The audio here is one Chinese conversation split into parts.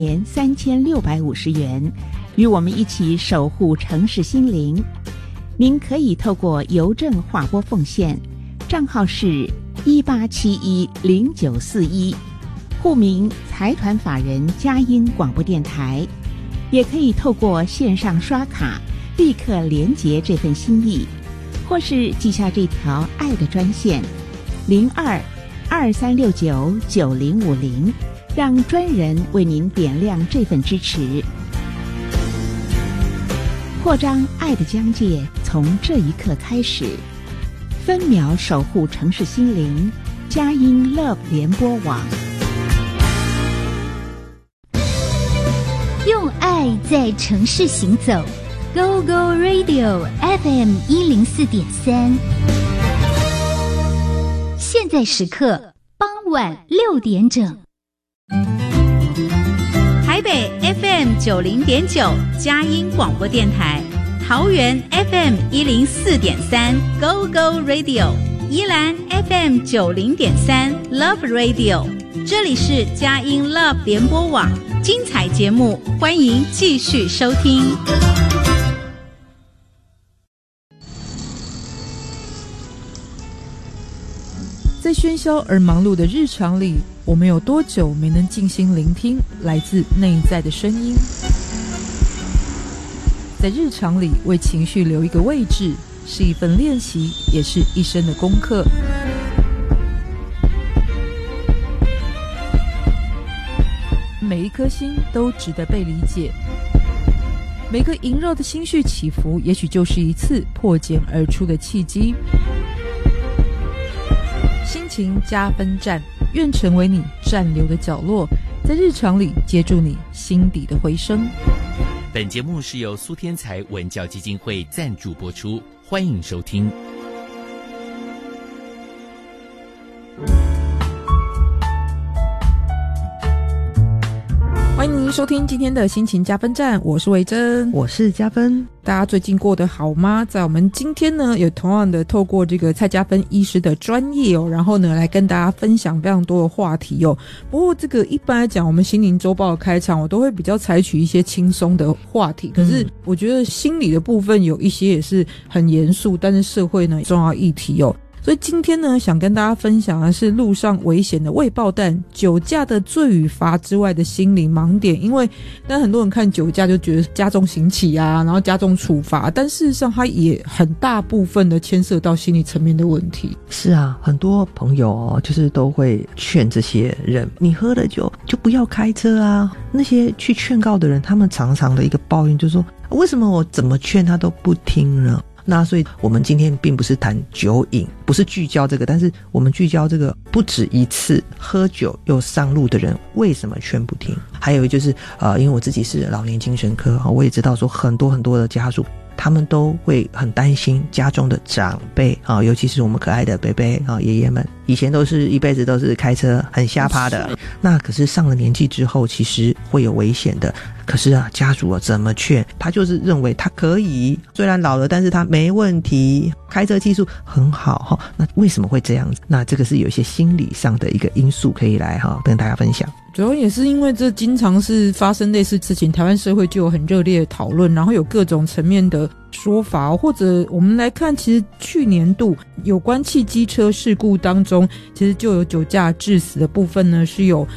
年3650元，与我们一起守护城市心灵。您可以透过邮政划拨奉献，账号是18710941，户名财团法人佳音广播电台，也可以透过线上刷卡立刻连结这份心意，或是记下这条爱的专线0223699050，让专人为您点亮这份支持。扩张爱的疆界，从这一刻开始，分秒守护城市心灵，佳音 Love 联播网， 用爱在城市行走。Go Go Radio FM 104.3，现在时刻傍晚6点整。 台北 FM 90.9佳音广播电台，桃园 FM 104.3 Go Go Radio， 宜兰 FM 90.3 Love Radio， 这里是佳音 Love 联播网，精彩节目欢迎继续收听。 在喧嚣而忙碌的日常里，我们有多久没能静心聆听来自内在的声音？在日常里为情绪留一个位置，是一份练习，也是一生的功课。每一颗心都值得被理解，每个萦绕的心绪起伏，也许就是一次破茧而出的契机。心情加分站，愿成为你暂留的角落，在日常里接住你心底的回声。 本节目是由苏天才文教基金会赞助播出，欢迎收听。 欢迎您收听今天的心情加分站，我是维珍， 我是加分。 大家最近过得好吗？在我们今天呢，也同样的透过这个蔡加分医师的专业哦，然后呢来跟大家分享非常多的话题哦。不过这个一般来讲，我们心灵周报的开场，我都会比较采取一些轻松的话题。可是我觉得心理的部分有一些也是很严肃，但是社会呢重要议题哦。所以今天呢，想跟大家分享的是路上危险的未爆弹、酒驾的罪与罚之外的心理盲点。因为但很多人看酒驾就觉得加重刑期啊，然后加重处罚，但事实上它也很大部分的牵涉到心理层面的问题。 是啊，很多朋友就是都会劝这些人，你喝了酒就不要开车啊。那些去劝告的人，他们常常的一个抱怨就是说，为什么我怎么劝他都不听呢？那所以我们今天并不是谈酒瘾，不是聚焦这个，但是我们聚焦这个不止一次喝酒又上路的人为什么劝不听。还有就是因为我自己是老年精神科，我也知道说很多很多的家属他们都会很担心家中的长辈尤其是我们可爱的伯伯爷爷们，以前都是一辈子都是开车很瞎趴的，那可是上了年纪之后其实会有危险的。可是家属怎么劝，他就是认为他可以，虽然老了但是他没问题，开车技术很好那为什么会这样子？那这个是有一些心理上的一个因素可以来跟大家分享。 主要也是因为这经常是发生类似事情，台湾社会就有很热烈的讨论，然后有各种层面的说法，或者我们来看，其实去年度有关汽机车事故当中，其实就有酒驾致死的部分呢，是有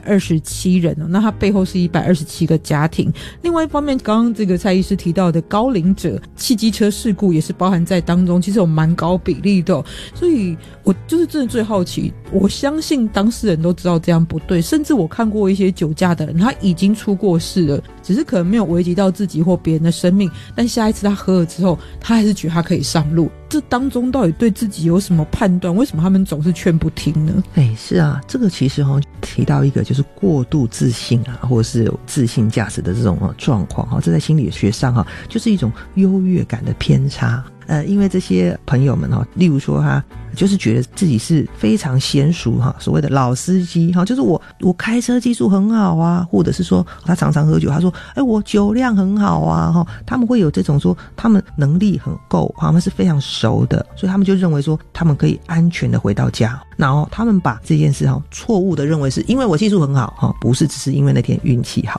127人那它背后是127个家庭。另外一方面，刚刚这个蔡医师提到的高龄者汽机车事故也是包含在当中，其实有蛮高比例的所以我就是真的最好奇，我相信当事人都知道这样不对，甚至我看过一些酒驾的人，他已经出过事了，只是可能没有危及到自己或别人的生命，但下一次他喝了之后，他还是觉得他可以上路。这当中到底对自己有什么判断？为什么他们总是劝不听呢？ 是啊，这个其实提到一个就是过度自信或者是自信驾驶的这种状况这在心理学上就是一种优越感的偏差。因为这些朋友们例如说他就是觉得自己是非常娴熟所谓的老司机就是我开车技术很好啊，或者是说他常常喝酒，他说我酒量很好啊他们会有这种说他们能力很够，他们是非常熟的，所以他们就认为说他们可以安全的回到家，然后他们把这件事错误的认为是因为我技术很好，不是只是因为那天运气好。